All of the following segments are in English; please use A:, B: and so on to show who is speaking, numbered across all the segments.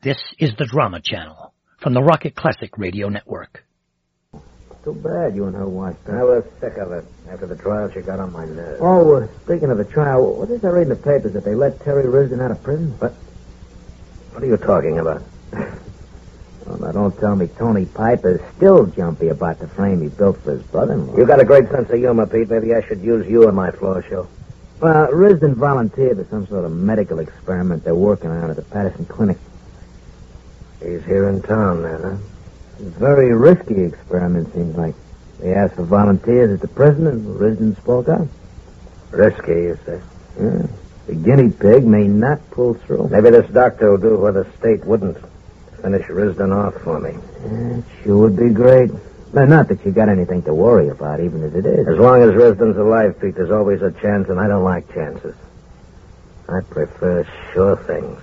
A: This is the Drama Channel from the Rocket Classic Radio Network.
B: Too bad you and her wife.
C: I was sick of it. After the trial, she got on my nerves.
B: Oh, speaking of the trial, what is I read in the papers that they let Terry Risden out of prison?
C: What are you talking about?
B: Oh, now don't tell me Tony Piper's still jumpy about the frame he built for his brother-in-law.
C: You got a great sense of humor, Pete. Maybe I should use you in my floor show.
B: Well, Risden volunteered for some sort of medical experiment they're working on at the Patterson Clinic.
C: He's here in town, then, huh?
B: It's a very risky experiment, seems like. They asked for volunteers at the prison, and Risden spoke out.
C: Risky, you say?
B: Yeah. The guinea pig may not pull through.
C: Maybe this doctor will do what the state wouldn't. Finish Risden off for me.
B: Yeah, it sure would be great. Well, not that you got anything to worry about, even as it is.
C: As long as Risden's alive, Pete, there's always a chance, and I don't like chances. I prefer sure things.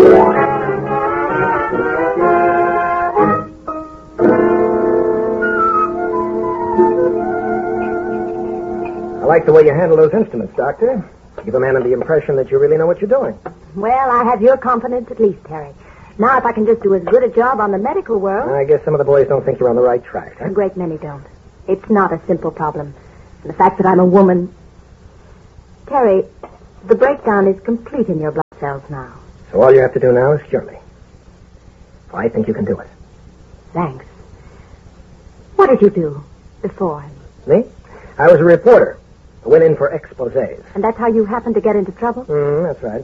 C: I like the way you handle those instruments, Doctor. Give a man the impression that you really know what you're doing.
D: Well, I have your confidence at least, Terry. Now, if I can just do as good a job on the medical world...
C: I guess some of the boys don't think you're on the right track, huh?
D: A great many don't. It's not a simple problem. And the fact that I'm a woman... Terry, the breakdown is complete in your blood cells now.
C: So all you have to do now is cure me. I think you can do it.
D: Thanks. What did you do before?
C: Me? I was a reporter. I went in for exposés.
D: And that's how you happened to get into trouble?
C: That's right.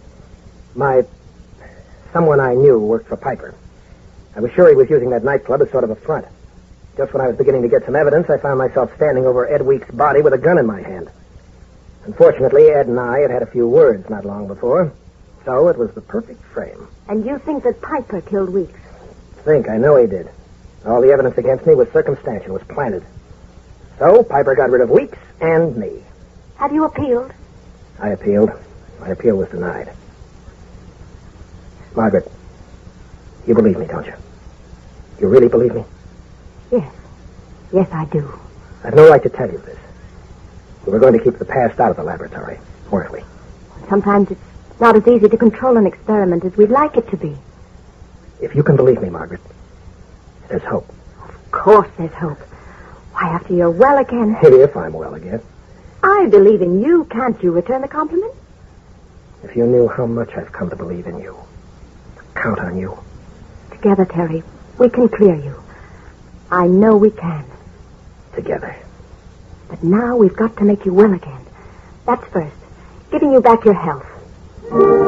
C: Someone I knew worked for Piper. I was sure he was using that nightclub as sort of a front. Just when I was beginning to get some evidence, I found myself standing over Ed Weeks' body with a gun in my hand. Unfortunately, Ed and I had had a few words not long before, so it was the perfect frame.
D: And you think that Piper killed Weeks?
C: I know he did. All the evidence against me was circumstantial, was planted. So Piper got rid of Weeks and me.
D: Have you appealed?
C: I appealed. My appeal was denied. Margaret, you believe me, don't you? You really believe me?
D: Yes. Yes, I do.
C: I have no right to tell you this. We were going to keep the past out of the laboratory, weren't we?
D: Sometimes it's not as easy to control an experiment as we'd like it to be.
C: If you can believe me, Margaret, there's hope.
D: Of course there's hope. Why, after you're well again...
C: If I'm well again.
D: I believe in you. Can't you return the compliment?
C: If you knew how much I've come to believe in you. Count on you.
D: Together, Terry, we can clear you. I know we can.
C: Together.
D: But now we've got to make you well again. That's first. Giving you back your health.